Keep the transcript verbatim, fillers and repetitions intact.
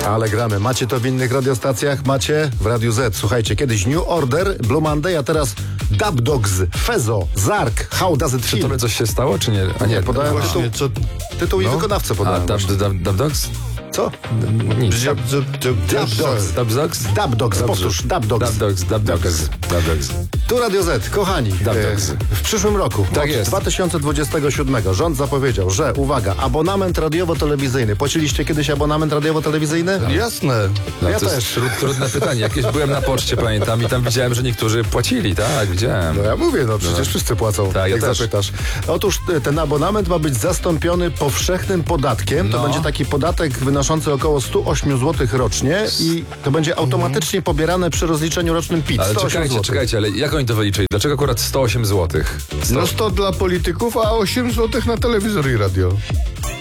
Ale gramy. Macie to w innych radiostacjach? Macie w Radiu Z. Słuchajcie, kiedyś New Order, Blue Monday, a teraz Dub Dogs, Fezo, Zark, How Does It Czy Feel? tobie coś się stało, czy nie? A nie, podałem właśnie, tytuł, co? tytuł i No. wykonawcę A, podałem. Dub, właśnie. dub, dub Dogs? Co? Nic. Dub Dogs. Dub Dogs? Dub Dogs, powtórz, Dub Dogs. Dub Dogs, Dub Dogs. Dub Dogs. Tu Radio Z, kochani, Dub e, Dogs. w przyszłym roku, Tak od jest. dwa tysiące dwudziestego siódmego, rząd zapowiedział, że, uwaga, abonament radiowo-telewizyjny. Płaciliście kiedyś abonament radiowo-telewizyjny? Jasne. No, Ja to też. jest trud, trudne pytanie. Jakieś byłem na poczcie, pamiętam, i tam widziałem, że niektórzy płacili, tak, widziałem. No ja mówię, no przecież No. wszyscy płacą, Tak, ja jak też. zapytasz. Otóż e, ten abonament ma być zastąpiony powszechnym podatkiem. To No. będzie taki podatek wynoszący około sto osiem złotych rocznie i to będzie automatycznie pobierane przy rozliczeniu rocznym P I T. Ale sto osiem czekajcie, złotych. czekajcie, ale jak oni to wyliczyli? Dlaczego akurat sto osiem złotych? No sto dla polityków, a osiem złotych na telewizor i radio.